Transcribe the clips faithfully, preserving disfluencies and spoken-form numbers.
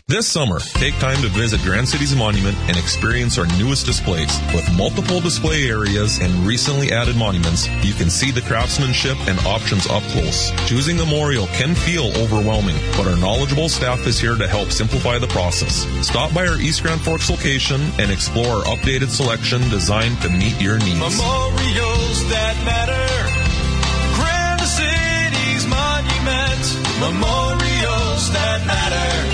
This summer, take time to visit Grand Cities Monument and experience our newest displays. With multiple display areas and recently added monuments, you can see the craftsmanship and options up close. Choosing the memorial can feel overwhelming, but our knowledgeable staff is here to help simplify the process. Stop by our East Grand Forks location and explore our updated selection designed to meet your needs. Memorials that matter. Grand Cities Monument. Memorials that matter.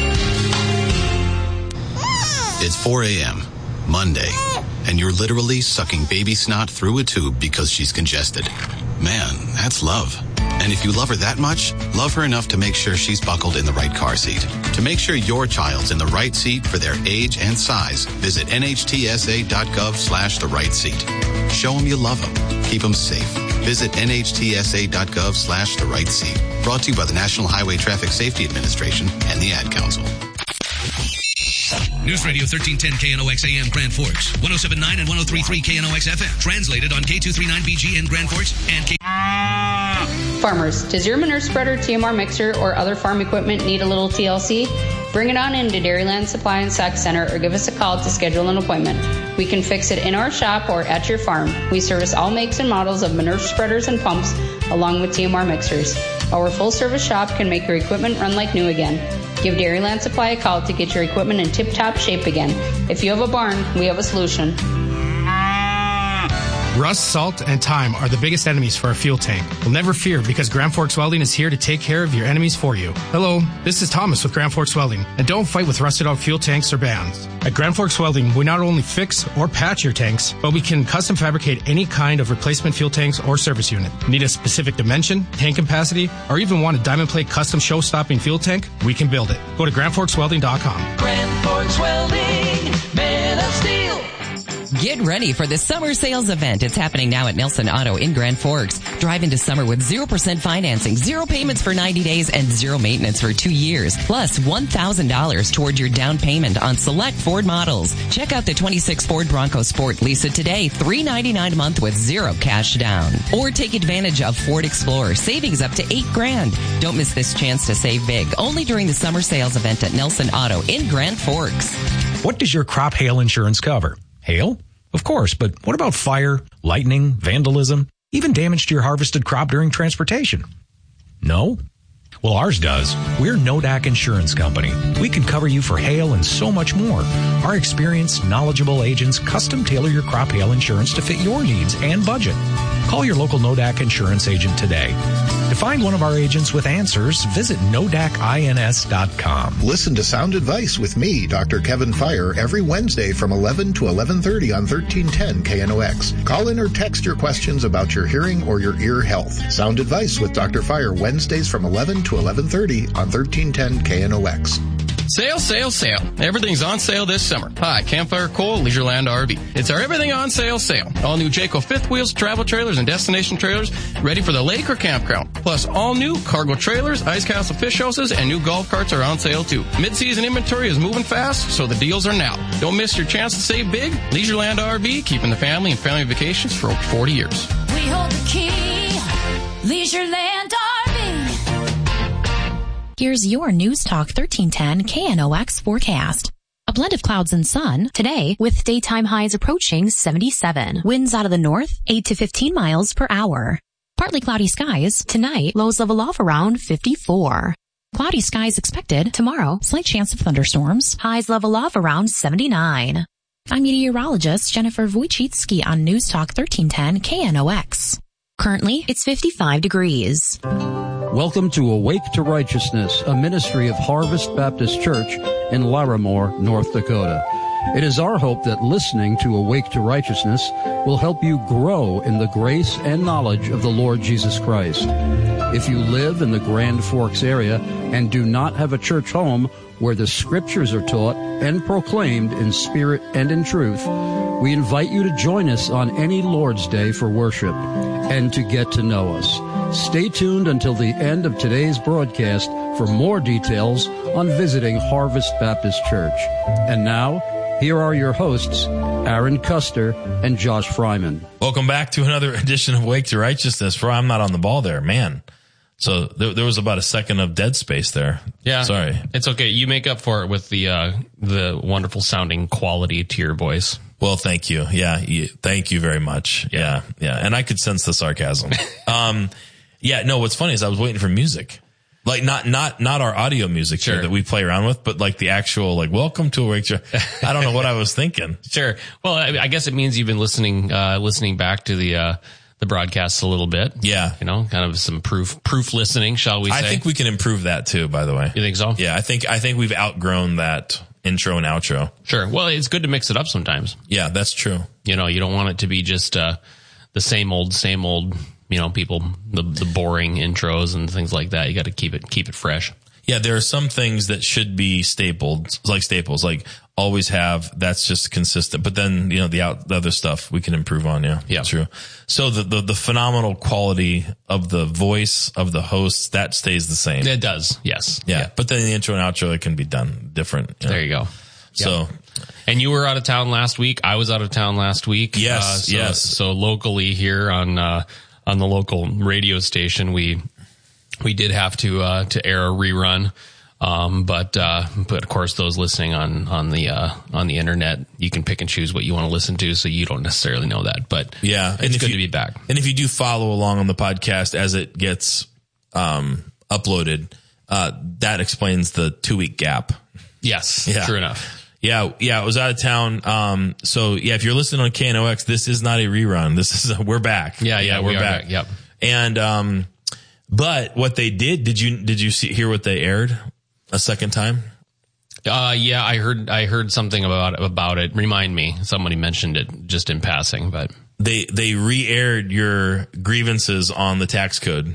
It's four a.m., Monday, and you're literally sucking baby snot through a tube because she's congested. Man, that's love. And if you love her that much, love her enough to make sure she's buckled in the right car seat. To make sure your child's in the right seat for their age and size, visit nhtsa.gov slash the right seat. Show them you love them. Keep them safe. Visit nhtsa.gov slash the right seat. Brought to you by the National Highway Traffic Safety Administration and the Ad Council. News Radio thirteen ten K N O X A M Grand Forks, one oh seven point nine and one oh three point three K N O X F M. Translated on K two thirty-nine B G in Grand Forks and K... Farmers, does your manure spreader, T M R mixer, or other farm equipment need a little T L C? Bring it on into Dairyland Supply and Sack Center or give us a call to schedule an appointment. We can fix it in our shop or at your farm. We service all makes and models of manure spreaders and pumps along with T M R mixers. Our full-service shop can make your equipment run like new again. Give Dairyland Supply a call to get your equipment in tip-top shape again. If you have a barn, we have a solution. Rust, salt, and time are the biggest enemies for a fuel tank. Well, never fear, because Grand Forks Welding is here to take care of your enemies for you. Hello, this is Thomas with Grand Forks Welding, and don't fight with rusted out fuel tanks or bands. At Grand Forks Welding, we not only fix or patch your tanks, but we can custom fabricate any kind of replacement fuel tanks or service unit. Need a specific dimension, tank capacity, or even want a diamond plate custom show-stopping fuel tank? We can build it. Go to grand forks welding dot com. Grand Forks Welding, men of steel. Get ready for the summer sales event. It's happening now at Nelson Auto in Grand Forks. Drive into summer with zero percent financing, zero payments for ninety days, and zero maintenance for two years. Plus one thousand dollars toward your down payment on select Ford models. Check out the twenty-six Ford Bronco Sport. Lease it today, three ninety-nine a month with zero cash down. Or take advantage of Ford Explorer. Savings up to eight grand. Don't miss this chance to save big. Only during the summer sales event at Nelson Auto in Grand Forks. What does your crop hail insurance cover? Hail? Of course, but what about fire, lightning, vandalism, even damage to your harvested crop during transportation? No? Well, ours does. We're Nodak Insurance Company. We can cover you for hail and so much more. Our experienced, knowledgeable agents custom tailor your crop hail insurance to fit your needs and budget. Call your local Nodak Insurance agent today. To find one of our agents with answers, visit nodak ins dot com. Listen to Sound Advice with me, Doctor Kevin Fire, every Wednesday from eleven to eleven thirty on thirteen ten K N O X. Call in or text your questions about your hearing or your ear health. Sound Advice with Doctor Fire, Wednesdays from eleven to eleven thirty on thirteen ten K N O X. Sale, sale, sale. Everything's on sale this summer. Hi, Campfire Coal, Leisureland R V. It's our everything on sale sale. All new Jayco fifth wheels, travel trailers, and destination trailers ready for the lake or campground. Plus, all new cargo trailers, Ice Castle fish houses, and new golf carts are on sale too. Mid-season inventory is moving fast, so the deals are now. Don't miss your chance to save big. Leisureland R V, keeping the family and family vacations for over forty years. We hold the key. Leisureland R V. Here's your News Talk thirteen ten K N O X forecast. A blend of clouds and sun today with daytime highs approaching seventy-seven. Winds out of the north, eight to fifteen miles per hour. Partly cloudy skies tonight, lows level off around fifty-four. Cloudy skies expected tomorrow, slight chance of thunderstorms, highs level off around seventy-nine. I'm meteorologist Jennifer Wojcicki on News Talk thirteen ten K N O X. Currently, it's fifty-five degrees. Welcome to Awake to Righteousness, a ministry of Harvest Baptist Church in Larimore, North Dakota. It is our hope that listening to Awake to Righteousness will help you grow in the grace and knowledge of the Lord Jesus Christ. If you live in the Grand Forks area and do not have a church home where the scriptures are taught and proclaimed in spirit and in truth, we invite you to join us on any Lord's Day for worship and to get to know us. Stay tuned until the end of today's broadcast for more details on visiting Harvest Baptist Church. And now, here are your hosts, Aaron Custer and Josh Fryman. Welcome back to another edition of Wake to Righteousness. Fry, I'm not on the ball there. Man, So there, there was about a second of dead space there. Yeah. Sorry. It's okay. You make up for it with the, uh, the wonderful sounding quality to your voice. Well, thank you. Yeah. You, thank you very much. Yeah. Yeah. And I could sense the sarcasm. um, yeah, no, what's funny is I was waiting for music. Like not, not, not our audio music sure. here that we play around with, but like the actual, like, welcome to Awake. I don't know what I was thinking. Sure. Well, I, I guess it means you've been listening, uh, listening back to the, uh, the broadcasts a little bit. Yeah. You know, kind of some proof, proof listening, shall we say? I think we can improve that too, by the way. You think so? Yeah. I think, I think we've outgrown that intro and outro. Sure. Well, it's good to mix it up sometimes. Yeah, that's true. You know, you don't want it to be just, uh, the same old, same old, you know, people, the, the boring intros and things like that. You got to keep it, keep it fresh. Yeah. There are some things that should be stapled, like staples, like always have, that's just consistent. But then, you know, the out, the other stuff we can improve on. Yeah. Yeah. True. So the, the, the phenomenal quality of the voice of the hosts, that stays the same. It does. Yes. Yeah. yeah. But then the intro and outro, it can be done different. You know? There you go. So, yeah. And you were out of town last week. I was out of town last week. Yes. Uh, so, yes. So locally here on, uh, on the local radio station, we, we did have to, uh, to air a rerun. Um, but, uh, but of course those listening on, on the, uh, on the internet, you can pick and choose what you want to listen to. So you don't necessarily know that, but yeah, it's good you, to be back. And if you do follow along on the podcast as it gets, um, uploaded, uh, that explains the two week gap. Yes. Yeah. True enough. Yeah. Yeah. I was out of town. Um, so yeah, if you're listening on K N O X, this is not a rerun. This is, a, we're back. Yeah. Yeah. we're we back. back. Yep. And, um, but what they did, did you, did you see, hear what they aired a second time? Uh, yeah, I heard, I heard something about, about it. Remind me. Somebody mentioned it just in passing, but they, they re-aired your grievances on the tax code.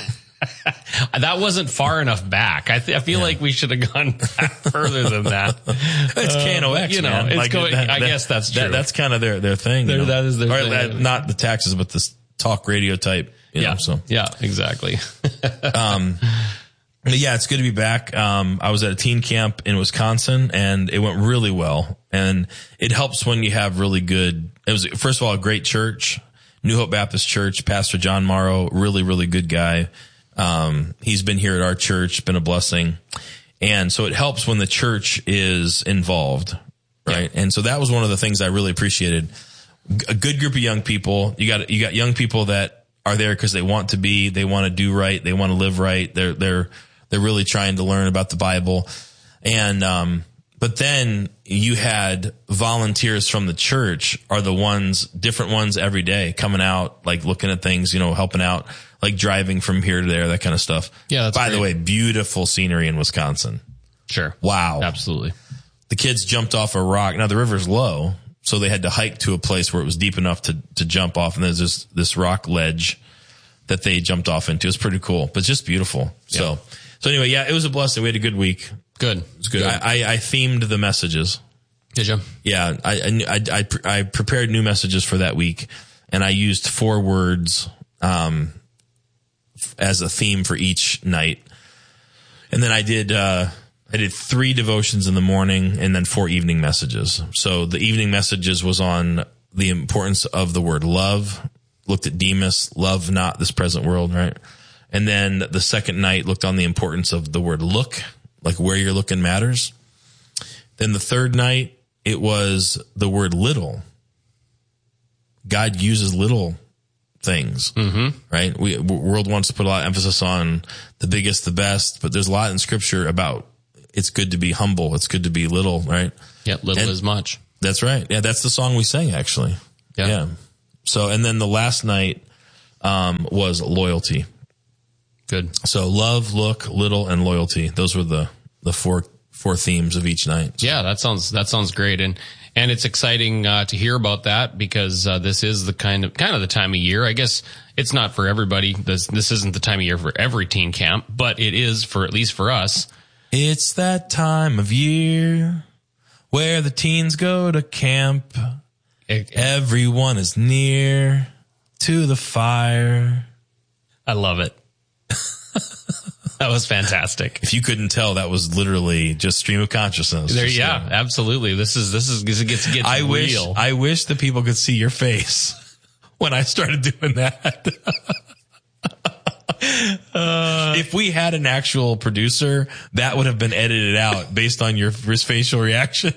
That wasn't far enough back. I, th- I feel yeah. like we should have gone back further than that. It's K N O X, uh, you know, man. it's like going, that, I that, guess that's true. That, that's kind of their, their thing. You know? That is their or thing. That, not the taxes, but this talk radio type. You yeah. know, so. Yeah, exactly. um, but yeah, it's good to be back. Um, I was at a teen camp in Wisconsin and it went really well. And it helps when you have really good, it was, first of all, a great church, New Hope Baptist Church, Pastor John Morrow, really, really good guy. Um, he's been here at our church, been a blessing. And so it helps when the church is involved, right? Yeah. And so that was one of the things I really appreciated. A good group of young people. You got, you got young people that are there because they want to be, they want to do right. They want to live right. They're, they're, they're really trying to learn about the Bible. And, um, but then you had volunteers from the church are the ones, different ones every day coming out, like looking at things, you know, helping out, like driving from here to there, that kind of stuff. Yeah. That's By great. the way, beautiful scenery in Wisconsin. Sure. Wow. Absolutely. The kids jumped off a rock. Now the river's low, so they had to hike to a place where it was deep enough to, to jump off. And there's this, this rock ledge that they jumped off into. It's pretty cool, but just beautiful. So, yeah. so anyway, yeah, it was a blessing. We had a good week. Good. It was good. good. I, I, I themed the messages. Did you? Yeah. I, I, I, I prepared new messages for that week and I used four words, um, as a theme for each night. And then I did, uh, I did three devotions in the morning and then four evening messages. So the evening messages was on the importance of the word love, looked at Demas, love not this present world, right? And then the second night looked on the importance of the word look, like where you're looking matters. Then the third night, it was the word little. God uses little things, mm-hmm. right? We, world wants to put a lot of emphasis on the biggest, the best, but there's a lot in scripture about it's good to be humble. It's good to be little, right? Yeah. Little and is much. That's right. Yeah. That's the song we sang actually. Yeah. yeah. So, and then the last night, um, was loyalty. Good. So love, look, little, and loyalty. Those were the, the four, four themes of each night. Yeah. That sounds, that sounds great. And, and it's exciting, uh, to hear about that because, uh, this is the kind of, kind of the time of year. I guess it's not for everybody. This, this isn't the time of year for every teen camp, but it is for, at least for us. It's that time of year where the teens go to camp. It, Everyone is near to the fire. I love it. That was fantastic. If you couldn't tell, that was literally just stream of consciousness. There, just, yeah, uh, absolutely. This is, this is, this gets, gets I real. wish, I wish that people could see your face when I started doing that. Uh, if we had an actual producer, that would have been edited out based on your facial reaction.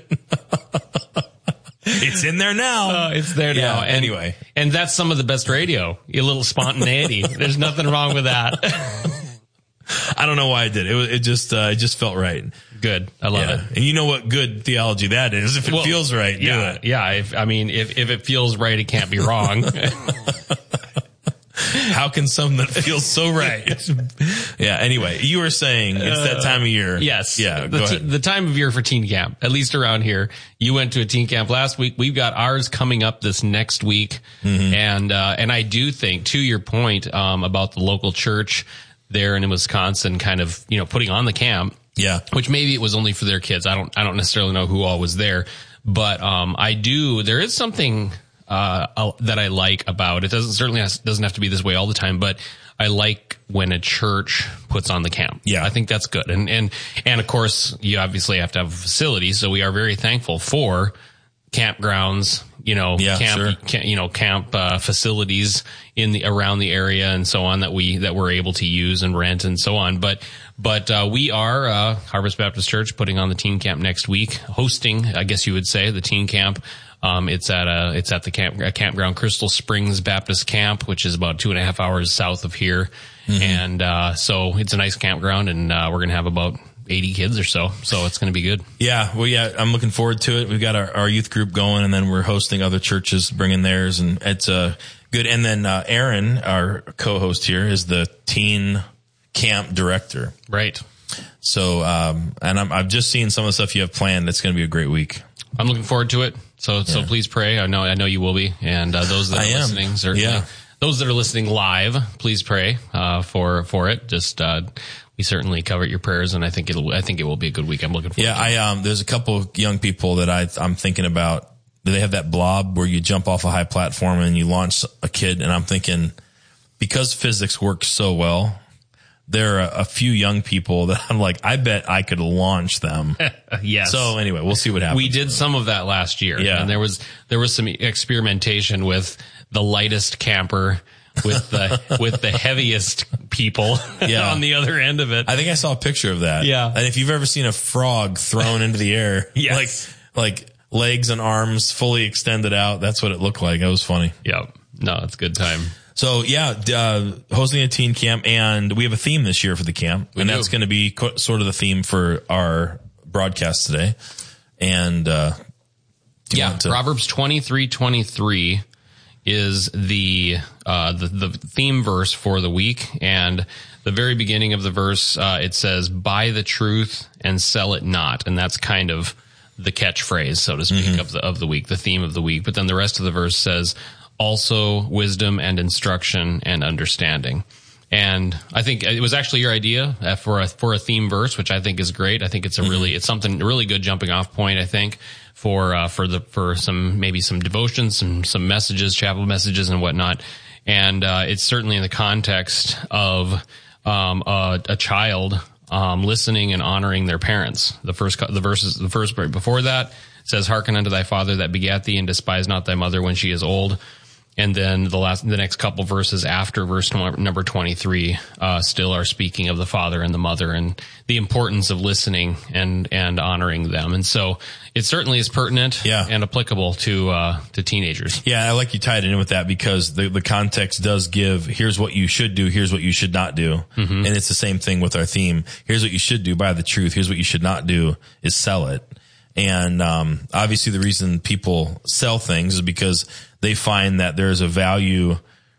It's in there now. Uh, it's there now. Yeah, and, anyway. And that's some of the best radio. A little spontaneity. There's nothing wrong with that. I don't know why I did it. It, it just, uh, it just felt right. Good. I love yeah. it. And you know what good theology that is. If it well, feels right, yeah, do it. Yeah. If, I mean, if, if it feels right, it can't be wrong. How can something that feels so right? Yeah. Anyway, you were saying it's that time of year. Uh, yes. Yeah. The, go te- ahead. the time of year for teen camp, at least around here. You went to a teen camp last week. We've got ours coming up this next week. Mm-hmm. And, uh, and I do think, to your point, um, about the local church there in Wisconsin kind of, you know, putting on the camp. Yeah. Which maybe it was only for their kids. I don't, I don't necessarily know who all was there, but, um, I do, there is something, uh, that I like about it. Doesn't certainly has, doesn't have to be this way all the time, but I like when a church puts on the camp. Yeah. I think that's good. And, and, and of course you obviously have to have a facility. So we are very thankful for campgrounds, you know, yeah, camp, sure. camp, you know, camp, uh, facilities in the, around the area and so on that we, that we're able to use and rent and so on. But, but, uh, we are, uh, Harvest Baptist Church putting on the teen camp next week, hosting, I guess you would say, the teen camp. Um, it's at a, it's at the camp, uh, campground Crystal Springs Baptist Camp, which is about two and a half hours south of here. Mm-hmm. And, uh, so it's a nice campground and, uh, we're going to have about eighty kids or so. So it's going to be good. Yeah. Well, yeah, I'm looking forward to it. We've got our, our youth group going and then we're hosting other churches, bringing theirs, and it's, uh, good. And then, uh, Aaron, our co-host here, is the teen camp director. Right. So, um, and I'm, I've just seen some of the stuff you have planned. It's going to be a great week. I'm looking forward to it. So, yeah. so please pray. I know, I know you will be. And, uh, those that are I am. listening, certainly, yeah. those that are listening live, please pray, uh, for, for it. Just, uh, we certainly covet your prayers, and I think it'll, I think it will be a good week. I'm looking forward yeah, to it. I, um, there's a couple of young people that I, I'm thinking about. Do they have that blob where you jump off a high platform and you launch a kid? And I'm thinking, because physics works so well, there are a few young people that I'm like, I bet I could launch them. Yes. So anyway, we'll see what happens. We did some of that last year. Yeah. And there was, there was some experimentation with the lightest camper, with the, with the heaviest people yeah. on the other end of it. I think I saw a picture of that. Yeah. And if you've ever seen a frog thrown into the air, yes. like, like legs and arms fully extended out, that's what it looked like. It was funny. Yeah. No, it's a good time. So yeah, uh, hosting a teen camp, and we have a theme this year for the camp, we and do. that's going to be co- sort of the theme for our broadcast today. And, uh, yeah, to- Proverbs twenty-three twenty-three is the, uh, the, the theme verse for the week. And the very beginning of the verse, uh, it says, buy the truth and sell it not. And that's kind of the catchphrase, so to speak, mm-hmm. of the, of the week, the theme of the week. But then the rest of the verse says, also wisdom and instruction and understanding. And I think it was actually your idea for a, for a theme verse, which I think is great. I think it's a really, mm-hmm. it's something really good jumping off point, I think, for, uh, for the, for some, maybe some devotions, some, some messages, chapel messages and whatnot. And, uh, it's certainly in the context of, um, a, a child, um, listening and honoring their parents. The first, the verses, the first part before that says, hearken unto thy father that begat thee, and despise not thy mother when she is old. And then the last, the next couple verses after verse number twenty-three, uh, still are speaking of the father and the mother and the importance of listening and, and honoring them. And so it certainly is pertinent yeah. and applicable to, uh, to teenagers. Yeah. I like you tied it in with that because the, the context does give, here's what you should do. Here's what you should not do. Mm-hmm. And it's the same thing with our theme. Here's what you should do, buy the truth. Here's what you should not do is sell it. And, um, obviously the reason people sell things is because they find that there's a value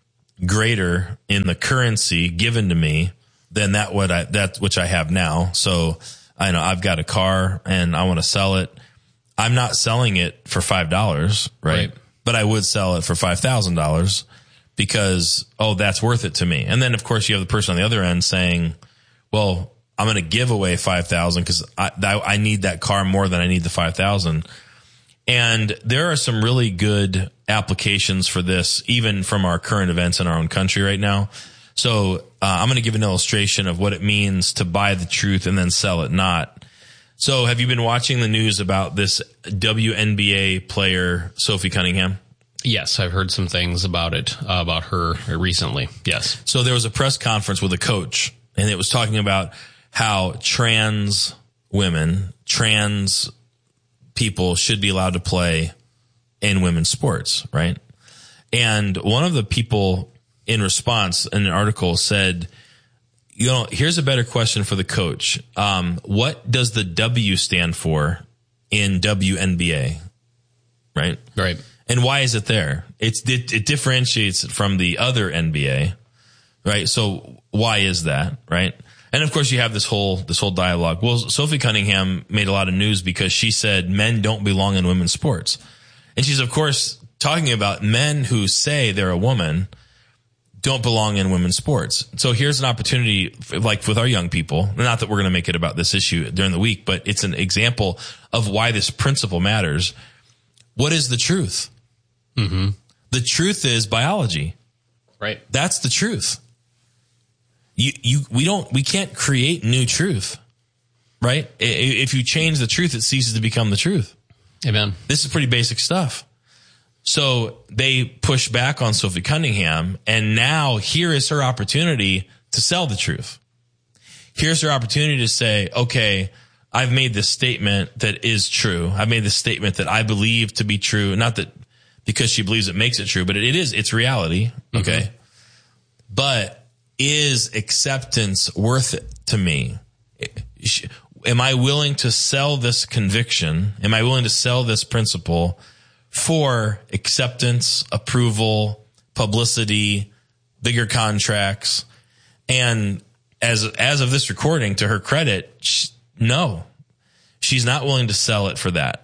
greater in the currency given to me than that what I, that which I have now. So I know I've got a car and I want to sell it. I'm not selling it for five dollars, right? right? But I would sell it for five thousand dollars because, oh, that's worth it to me. And then of course you have the person on the other end saying, well, I'm going to give away five thousand because I, I need that car more than I need the five thousand. And there are some really good applications for this, even from our current events in our own country right now. So uh, I'm going to give an illustration of what it means to buy the truth and then sell it not. So have you been watching the news about this W N B A player, Sophie Cunningham? Yes, I've heard some things about it, uh, about her recently. Yes. So there was a press conference with a coach, and it was talking about how trans women, trans people should be allowed to play in women's sports, right? And one of the people in response in an article said, you know, here's a better question for the coach. Um, what does the W stand for in W N B A? Right? Right. And why is it there? It's, it, it differentiates it from the other N B A, right? So why is that, right? And of course you have this whole, this whole dialogue. Well, Sophie Cunningham made a lot of news because she said men don't belong in women's sports. And she's of course talking about men who say they're a woman don't belong in women's sports. So here's an opportunity, like with our young people, not that we're going to make it about this issue during the week, but it's an example of why this principle matters. What is the truth? Mm-hmm. The truth is biology. Right. That's the truth. You, you, we don't, we can't create new truth, right? If you change the truth, it ceases to become the truth. Amen. This is pretty basic stuff. So they push back on Sophie Cunningham, and now here is her opportunity to sell the truth. Here's her opportunity to say, okay, I've made this statement that is true. I've made this statement that I believe to be true. Not that because she believes it makes it true, but it is, it's reality. Okay. Mm-hmm. But is acceptance worth it to me? Am I willing to sell this conviction? Am I willing to sell this principle for acceptance, approval, publicity, bigger contracts? And as, as of this recording, to her credit, she, no, she's not willing to sell it for that.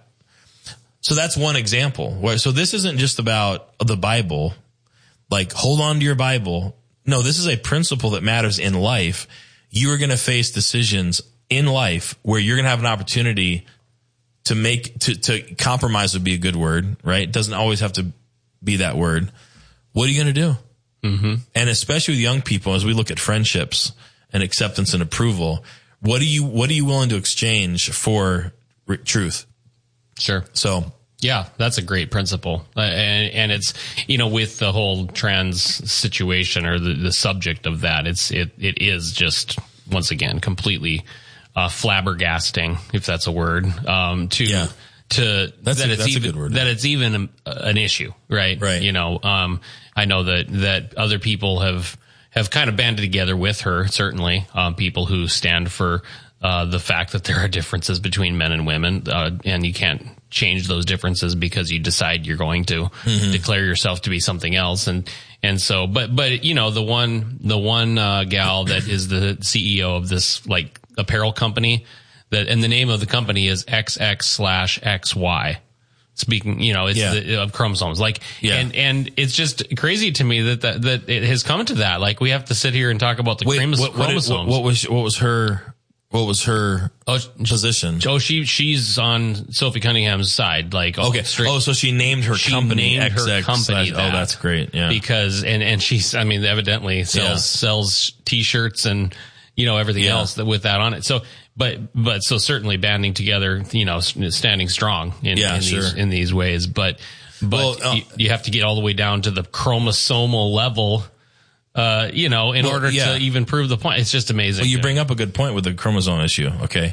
So that's one example. Where, so this isn't just about the Bible, like hold on to your Bible. No, this is a principle that matters in life. You are going to face decisions in life where you're going to have an opportunity to make, to, to compromise would be a good word, right? It doesn't always have to be that word. What are you going to do? Mm-hmm. And especially with young people, as we look at friendships and acceptance and approval, what are you, what are you willing to exchange for r- truth? Sure. So yeah, that's a great principle. Uh, and, and it's, you know, with the whole trans situation or the, the subject of that, it's, it, it is just once again, completely, uh, flabbergasting, if that's a word, um, to, yeah. to, that's that a, it's that's even, a good word. that it's even a, an issue, right? Right. You know, um, I know that, that other people have, have kind of banded together with her, certainly, um, people who stand for, uh, the fact that there are differences between men and women, uh, and you can't change those differences because you decide you're going to mm-hmm. declare yourself to be something else. And, and so, but, but, you know, the one, the one, uh, gal that is the C E O of this, like, apparel company that, and the name of the company is X X slash X Y. Speaking, you know, it's yeah. the, of chromosomes, like, yeah. and, and it's just crazy to me that, that, that it has come to that. Like, we have to sit here and talk about the Wait, chromosomes. what, what, what, what was, what was her, What was her oh, position? Oh, she she's on Sophie Cunningham's side. Like, okay. Straight, oh, so she named her she company. Named X X her company. That. Oh, that's great. Yeah. Because and and she's, I mean, evidently sells yeah. sells T-shirts and you know everything yeah. else that with that on it. So, but but so certainly banding together, you know, standing strong in, yeah, in sure. these in these ways. But but well, uh, you, you have to get all the way down to the chromosomal level. Uh, you know, in well, order yeah. to even prove the point. It's just amazing. Well, you bring up a good point with the chromosome issue. Okay.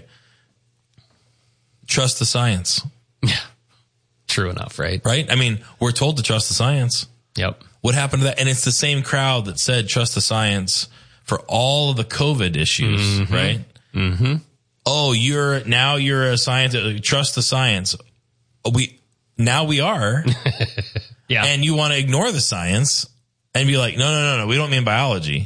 Trust the science. Yeah. True enough, right? Right? I mean, we're told to trust the science. Yep. What happened to that? And it's the same crowd that said trust the science for all of the COVID issues, mm-hmm. right? Mm-hmm. Oh, you're, now you're a scientist. Trust the science. We, now we are. yeah. And you want to ignore the science. And be like, no, no, no, no, we don't mean biology.